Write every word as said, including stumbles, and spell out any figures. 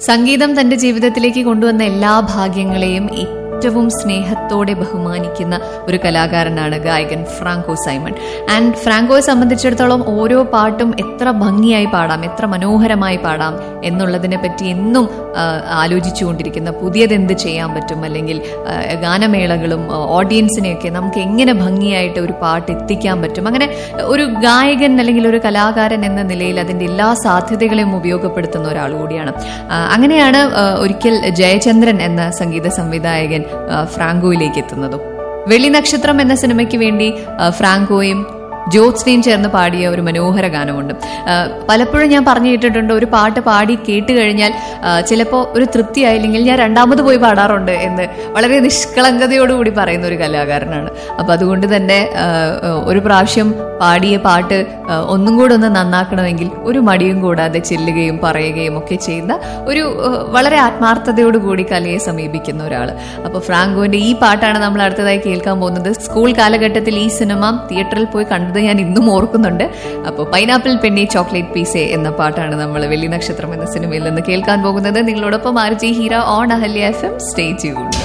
സംഗീതം തന്റെ ജീവിതത്തിലേക്ക് കൊണ്ടുവന്ന എല്ലാ ഭാഗ്യങ്ങളെയും ഏറ്റവും സ്നേഹത്തോടെ ബഹുമാനിക്കുന്ന ഒരു കലാകാരനാണ് ഗായകൻ ഫ്രാങ്കോ സൈമൺ. ആൻഡ് ഫ്രാങ്കോയെ സംബന്ധിച്ചിടത്തോളം ഓരോ പാട്ടും എത്ര ഭംഗിയായി പാടാം, എത്ര മനോഹരമായി പാടാം എന്നുള്ളതിനെ പറ്റി എന്നും ആലോചിച്ചുകൊണ്ടിരിക്കുന്ന, പുതിയതെന്ത് ചെയ്യാൻ പറ്റും, അല്ലെങ്കിൽ ഗാനമേളകളും ഓഡിയൻസിനെയൊക്കെ നമുക്ക് എങ്ങനെ ഭംഗിയായിട്ട് ഒരു പാട്ട് എത്തിക്കാൻ പറ്റും. അങ്ങനെ ഒരു ഗായകൻ അല്ലെങ്കിൽ ഒരു കലാകാരൻ എന്ന നിലയിൽ അതിന്റെ എല്ലാ സാധ്യതകളെയും ഉപയോഗപ്പെടുത്തുന്ന ഒരാൾ കൂടിയാണ്. അങ്ങനെയാണ് ഒരിക്കൽ ജയചന്ദ്രൻ എന്ന സംഗീത സംവിധായകൻ ഫ്രാങ്കോയിലേക്ക് എത്തുന്നതും. വെള്ളി നക്ഷത്രം എന്ന സിനിമയ്ക്ക് വേണ്ടി ഫ്രാങ്കോയും ജ്യോത്സ്നയും ചേർന്ന് പാടിയ ഒരു മനോഹര ഗാനമുണ്ട്. പലപ്പോഴും ഞാൻ പറഞ്ഞു കേട്ടിട്ടുണ്ട്, ഒരു പാട്ട് പാടി കേട്ട് കഴിഞ്ഞാൽ ചിലപ്പോൾ ഒരു തൃപ്തി ആയില്ലെങ്കിൽ ഞാൻ രണ്ടാമത് പോയി പാടാറുണ്ട് എന്ന് വളരെ നിഷ്കളങ്കതയോടുകൂടി പറയുന്ന ഒരു കലാകാരനാണ്. അപ്പൊ അതുകൊണ്ട് തന്നെ ഒരു പ്രാവശ്യം പാടിയ പാട്ട് ഒന്നും കൂടെ ഒന്ന് നന്നാക്കണമെങ്കിൽ ഒരു മടിയും കൂടാതെ ചെല്ലുകയും പറയുകയും ഒക്കെ ചെയ്യുന്ന ഒരു വളരെ ആത്മാർത്ഥതയോടുകൂടി കലയെ സമീപിക്കുന്ന ഒരാള്. അപ്പൊ ഫ്രാങ്കോന്റെ ഈ പാട്ടാണ് നമ്മൾ അടുത്തതായി കേൾക്കാൻ പോകുന്നത്. സ്കൂൾ കാലഘട്ടത്തിൽ ഈ സിനിമ തിയേറ്ററിൽ പോയി കണ്ടത് ഞാൻ ഇന്നും ഓർക്കുന്നുണ്ട്. അപ്പോൾ പൈനാപ്പിൾ പെണ്ണി ചോക്ലേറ്റ് പീസേ എന്ന പാട്ടാണ് നമ്മൾ വെള്ളി നക്ഷത്രം എന്ന സിനിമയിൽ നിന്ന് കേൾക്കാൻ പോകുന്നത്. നിങ്ങളോടൊപ്പം R G Heera on Ahalya F M. Stay tuned.